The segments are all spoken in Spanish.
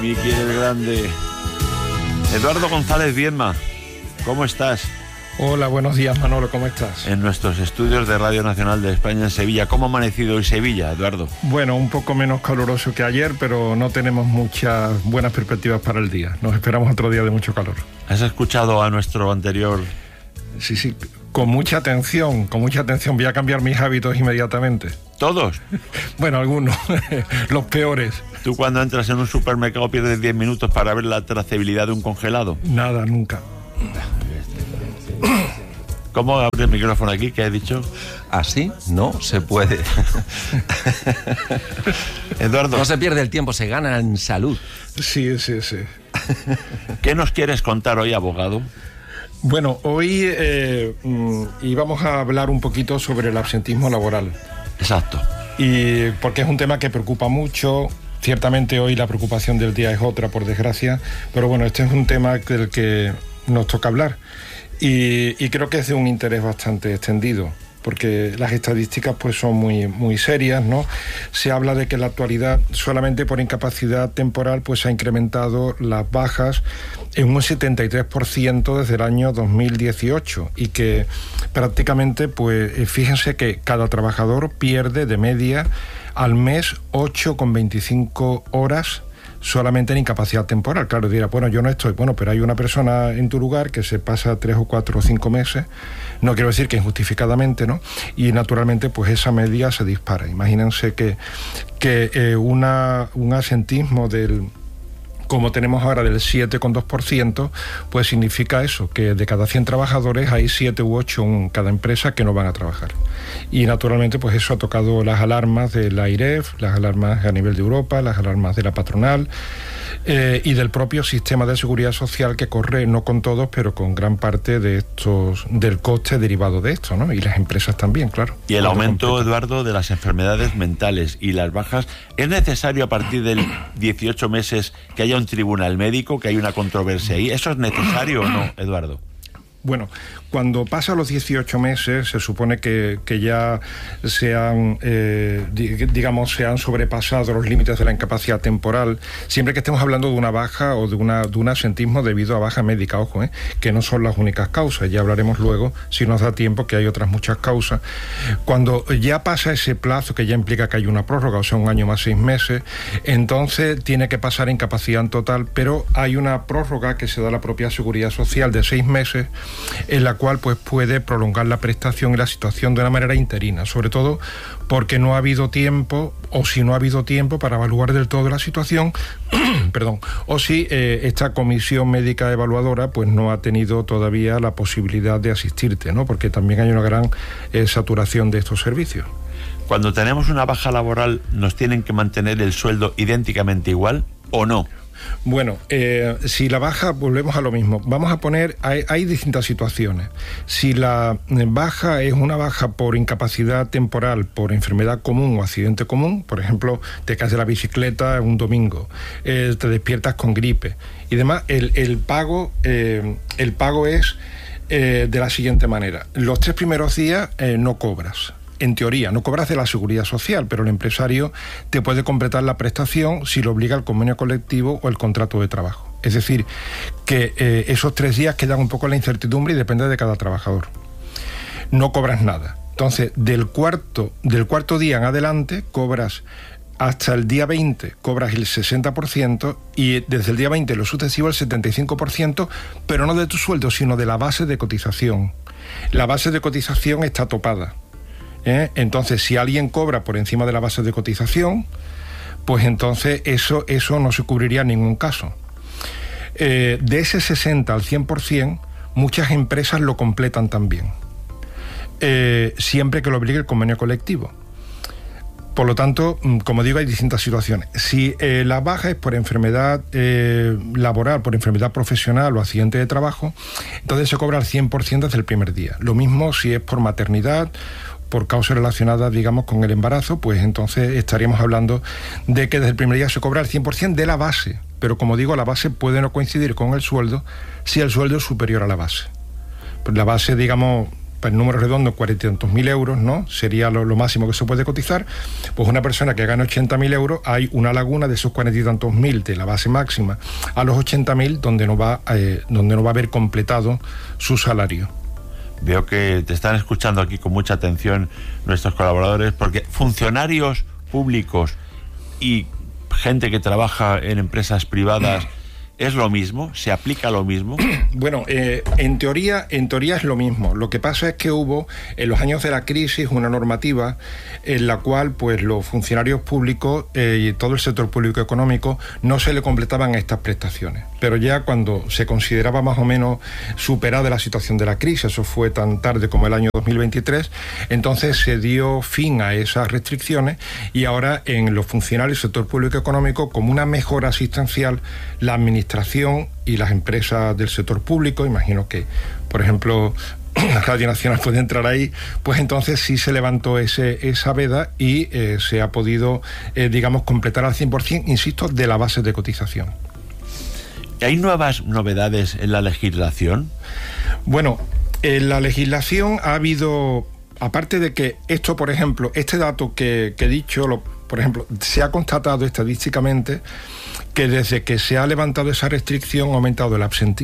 Miki el Grande. Eduardo González Viedma, ¿cómo estás? Hola, buenos días, Manolo, ¿cómo estás? En nuestros estudios de Radio Nacional de España en Sevilla. ¿Cómo ha amanecido hoy Sevilla, Eduardo? Bueno, un poco menos caluroso que ayer, pero no tenemos muchas buenas perspectivas para el día. Nos esperamos otro día de mucho calor. ¿Has escuchado a nuestro anterior? Sí, con mucha atención. Voy a cambiar mis hábitos inmediatamente. ¿Todos? Bueno, algunos, los peores. ¿Tú cuando entras en un supermercado pierdes 10 minutos para ver la trazabilidad de un congelado? Nada, nunca. ¿Cómo abre el micrófono aquí? ¿Qué has dicho? Así no se puede. Eduardo. No se pierde el tiempo, se gana en salud. Sí. ¿Qué nos quieres contar hoy, abogado? Bueno, hoy íbamos a hablar un poquito sobre el absentismo laboral. Exacto. Y porque es un tema que preocupa mucho. Ciertamente hoy la preocupación del día es otra, por desgracia, pero bueno, este es un tema del que nos toca hablar y creo que es de un interés bastante extendido, porque las estadísticas pues son muy serias, ¿no? Se habla de que en la actualidad solamente por incapacidad temporal pues se ha incrementado las bajas en un 73% desde el año 2018 y que prácticamente pues fíjense que cada trabajador pierde de media al mes 8,25 horas solamente en incapacidad temporal. Claro, dirá, bueno, yo no estoy, bueno, pero hay una persona en tu lugar que se pasa 3 o 4 o 5 meses, no quiero decir que injustificadamente, ¿no? Y naturalmente pues esa media se dispara. Imagínense que un asentismo como tenemos ahora del 7,2%, pues significa eso, que de cada 100 trabajadores hay 7 u 8 en cada empresa que no van a trabajar. Y naturalmente pues eso ha tocado las alarmas de la AIREF, las alarmas a nivel de Europa, las alarmas de la patronal y del propio sistema de seguridad social que corre, no con todos, pero con gran parte del coste derivado de esto, ¿no? Y las empresas también, claro. Y el aumento, Eduardo, de las enfermedades mentales y las bajas, ¿es necesario a partir del 18 meses que haya un tribunal médico, que haya una controversia ahí? ¿Eso es necesario o no, Eduardo? Bueno, cuando pasa los 18 meses se supone que ya se han sobrepasado los límites de la incapacidad temporal, siempre que estemos hablando de una baja o de un asentismo debido a baja médica, ojo, que no son las únicas causas, ya hablaremos luego, si nos da tiempo, que hay otras muchas causas. Cuando ya pasa ese plazo, que ya implica que hay una prórroga, o sea, 1 año más 6 meses, entonces tiene que pasar a incapacidad en total, pero hay una prórroga que se da a la propia Seguridad Social de 6 meses, en la cual pues puede prolongar la prestación y la situación de una manera interina, sobre todo porque no ha habido tiempo, o si no ha habido tiempo para evaluar del todo la situación, perdón, o si esta comisión médica evaluadora pues no ha tenido todavía la posibilidad de asistirte, ¿no? Porque también hay una gran saturación de estos servicios. Cuando tenemos una baja laboral, ¿nos tienen que mantener el sueldo idénticamente igual o no? Bueno, si la baja, volvemos a lo mismo. Vamos a poner, hay distintas situaciones. Si la baja es una baja por incapacidad temporal, por enfermedad común o accidente común, por ejemplo, te caes de la bicicleta un domingo, te despiertas con gripe y demás, el pago es de la siguiente manera. Los 3 primeros días no cobras. En teoría, no cobras de la Seguridad Social, pero el empresario te puede completar la prestación si lo obliga el convenio colectivo o el contrato de trabajo. Es decir, que esos 3 días quedan un poco en la incertidumbre y depende de cada trabajador. No cobras nada. Entonces, del cuarto día en adelante, cobras hasta el día 20, cobras el 60% y desde el día 20 lo sucesivo el 75%, pero no de tu sueldo, sino de la base de cotización. La base de cotización está topada. Entonces, si alguien cobra por encima de la base de cotización, pues entonces eso no se cubriría en ningún caso. De ese 60 al 100%, muchas empresas lo completan también, siempre que lo obligue el convenio colectivo. Por lo tanto, como digo, hay distintas situaciones. Si la baja es por enfermedad laboral, por enfermedad profesional o accidente de trabajo, entonces se cobra al 100% desde el primer día. Lo mismo si es por maternidad, por causas relacionadas, digamos, con el embarazo, pues entonces estaríamos hablando de que desde el primer día se cobra el 100% de la base. Pero como digo, la base puede no coincidir con el sueldo si el sueldo es superior a la base. Pues la base, digamos, para el número redondo, 40 y tantos mil euros, ¿no? Sería lo máximo que se puede cotizar. Pues una persona que gana 80.000 euros, hay una laguna de esos 40 y tantos mil de la base máxima a los 80.000 donde no va a haber completado su salario. Veo que te están escuchando aquí con mucha atención nuestros colaboradores, porque funcionarios públicos y gente que trabaja en empresas privadas, ¿es lo mismo? ¿Se aplica lo mismo? Bueno, en teoría es lo mismo. Lo que pasa es que hubo en los años de la crisis una normativa en la cual pues los funcionarios públicos y todo el sector público económico no se le completaban estas prestaciones. Pero ya cuando se consideraba más o menos superada la situación de la crisis, eso fue tan tarde como el año 2023, entonces se dio fin a esas restricciones y ahora en los funcionarios del sector público económico, como una mejora asistencial, la administración y las empresas del sector público, imagino que, por ejemplo, la Radio Nacional puede entrar ahí, pues entonces sí se levantó esa veda y se ha podido, digamos, completar al 100%, insisto, de la base de cotización. ¿Hay nuevas novedades en la legislación? Bueno, en la legislación ha habido, aparte de que esto, por ejemplo, este dato que he dicho, por ejemplo, se ha constatado estadísticamente que desde que se ha levantado esa restricción ha aumentado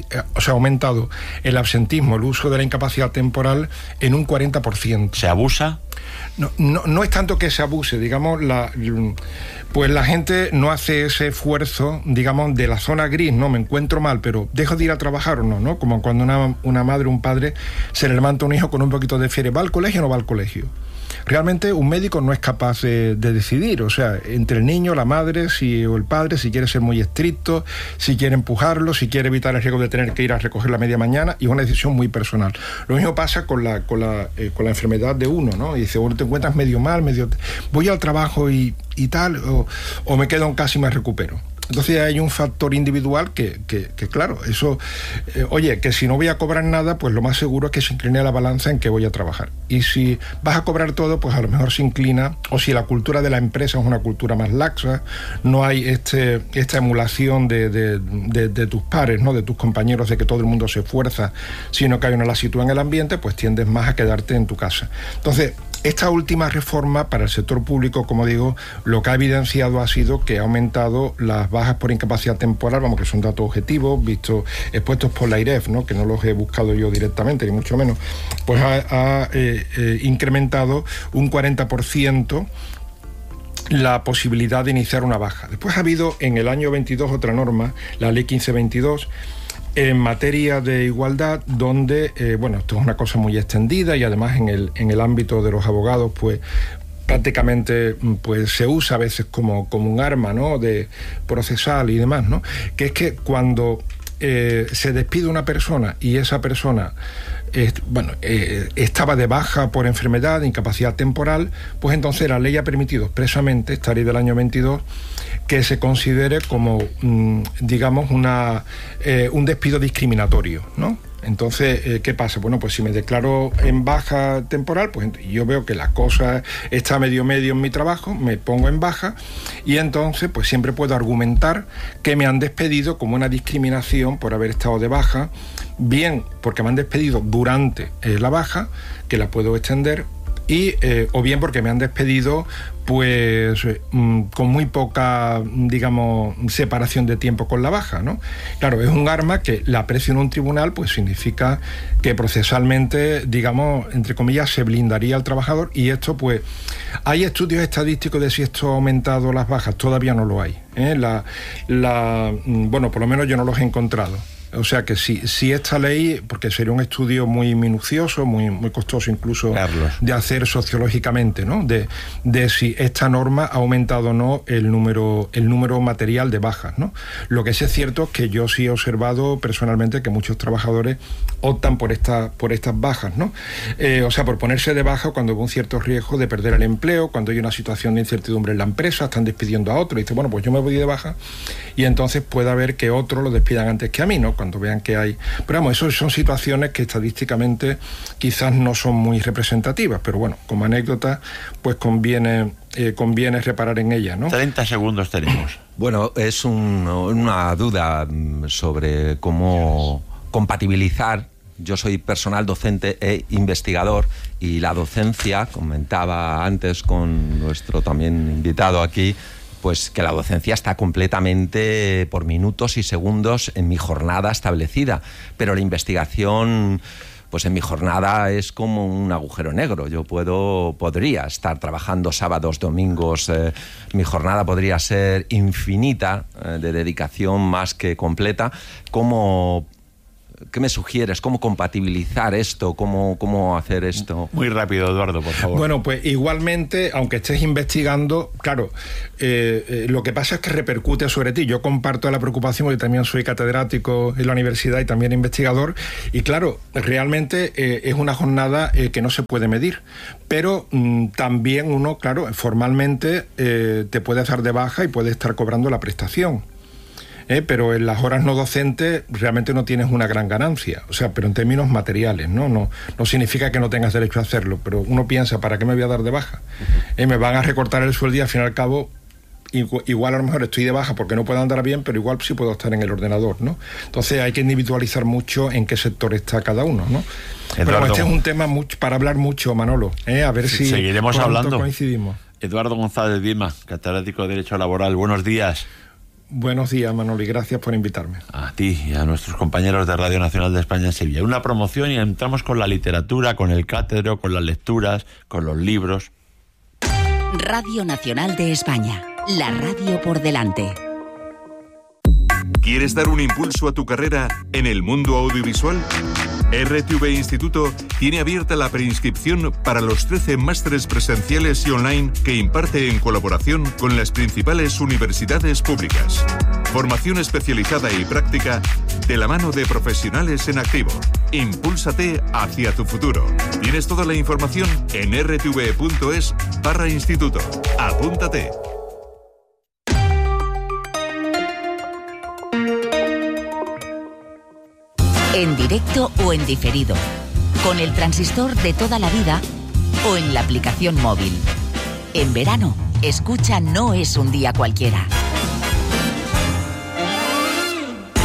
el absentismo, el uso de la incapacidad temporal en un 40%. ¿Se abusa? No es tanto que se abuse, digamos, pues la gente no hace ese esfuerzo, digamos, de la zona gris, no, me encuentro mal, pero dejo de ir a trabajar o no, ¿no? Como cuando una madre o un padre se le levanta un hijo con un poquito de fiebre, ¿va al colegio o no va al colegio? Realmente un médico no es capaz de decidir, o sea, entre el niño, la madre o el padre, si quiere ser muy estricto, si quiere empujarlo, si quiere evitar el riesgo de tener que ir a recoger la media mañana, y es una decisión muy personal. Lo mismo pasa con la enfermedad de uno, ¿no? Y dice, bueno, te encuentras medio mal, voy al trabajo y tal, o me quedo en casa y me recupero. Entonces hay un factor individual que claro, eso, oye, que si no voy a cobrar nada, pues lo más seguro es que se incline la balanza en que voy a trabajar. Y si vas a cobrar todo, pues a lo mejor se inclina, o si la cultura de la empresa es una cultura más laxa, no hay esta emulación de tus pares, ¿no? De tus compañeros, de que todo el mundo se esfuerza, sino que hay una lasitud en el ambiente, pues tiendes más a quedarte en tu casa. Entonces, esta última reforma para el sector público, como digo, lo que ha evidenciado ha sido que ha aumentado las bajas por incapacidad temporal, vamos, que son datos objetivos, expuestos por la IREF, ¿no? Que no los he buscado yo directamente, ni mucho menos, pues ha incrementado un 40% la posibilidad de iniciar una baja. Después ha habido en el año 22 otra norma, la Ley 1522, en materia de igualdad, donde, bueno, esto es una cosa muy extendida y además en el ámbito de los abogados, pues prácticamente pues se usa a veces como un arma, ¿no? De procesal y demás, ¿no? Que es que cuando se despide una persona y esa persona estaba de baja por enfermedad, incapacidad temporal, pues entonces la ley ha permitido expresamente, esta ley del año 22, que se considere como, digamos, un despido discriminatorio, ¿no? Entonces, ¿qué pasa? Bueno, pues si me declaro en baja temporal, pues yo veo que la cosa está medio en mi trabajo, me pongo en baja y entonces pues siempre puedo argumentar que me han despedido como una discriminación por haber estado de baja, bien porque me han despedido durante la baja, que la puedo extender, o bien porque me han despedido pues con muy poca, digamos, separación de tiempo con la baja, ¿no? Claro, es un arma que la aprecio en un tribunal, pues significa que procesalmente, digamos, entre comillas, se blindaría al trabajador, y esto, pues, hay estudios estadísticos de si esto ha aumentado las bajas, todavía no lo hay, ¿eh? Bueno, por lo menos yo no los he encontrado. O sea que si esta ley, porque sería un estudio muy minucioso, muy costoso incluso, Carlos, de hacer sociológicamente, ¿no? De si esta norma ha aumentado o no el número material de bajas, ¿no? Lo que sí es cierto es que yo sí he observado personalmente que muchos trabajadores optan por estas bajas, ¿no? O sea, por ponerse de baja cuando hay un cierto riesgo de perder el empleo, cuando hay una situación de incertidumbre en la empresa, están despidiendo a otro, y dice, bueno, pues yo me voy de baja, y entonces puede haber que otros lo despidan antes que a mí, ¿no? Cuando vean que hay... Pero vamos, eso son situaciones que estadísticamente quizás no son muy representativas, pero bueno, como anécdota, pues conviene reparar en ellas, ¿no? 30 segundos tenemos. Bueno, es una duda sobre cómo compatibilizar Yo soy personal docente e investigador, y la docencia, comentaba antes con nuestro también invitado aquí, pues que la docencia está completamente por minutos y segundos en mi jornada establecida, pero la investigación, pues en mi jornada es como un agujero negro. Yo podría estar trabajando sábados, domingos, mi jornada podría ser infinita, de dedicación más que completa. ¿Qué me sugieres? ¿Cómo compatibilizar esto? ¿Cómo hacer esto? Muy rápido, Eduardo, por favor. Bueno, pues igualmente, aunque estés investigando, claro, lo que pasa es que repercute sobre ti. Yo comparto la preocupación porque también soy catedrático en la universidad y también investigador, y claro, realmente es una jornada que no se puede medir, pero también uno, claro, formalmente te puedes dar de baja y puedes estar cobrando la prestación. Pero en las horas no docentes realmente no tienes una gran ganancia, o sea, pero en términos materiales, no significa que no tengas derecho a hacerlo, pero uno piensa, ¿para qué me voy a dar de baja? Me van a recortar el sueldo y al fin y al cabo igual a lo mejor estoy de baja porque no puedo andar bien, pero igual sí puedo estar en el ordenador, ¿no? Entonces hay que individualizar mucho en qué sector está cada uno, ¿no? Eduardo, pero este es un tema para hablar mucho, Manolo, a ver si seguiremos hablando. Coincidimos. Eduardo González Dima, catedrático de Derecho Laboral, buenos días. Buenos días, Manolo, y gracias por invitarme. A ti y a nuestros compañeros de Radio Nacional de España en Sevilla. Una promoción y entramos con la literatura, con el cátedro, con las lecturas, con los libros. Radio Nacional de España, la radio por delante. ¿Quieres dar un impulso a tu carrera en el mundo audiovisual? RTV Instituto tiene abierta la preinscripción para los 13 másteres presenciales y online que imparte en colaboración con las principales universidades públicas. Formación especializada y práctica de la mano de profesionales en activo. Impúlsate hacia tu futuro. Tienes toda la información en rtv.es/instituto. Apúntate. En directo o en diferido, con el transistor de toda la vida o en la aplicación móvil. En verano, escucha No es un día cualquiera.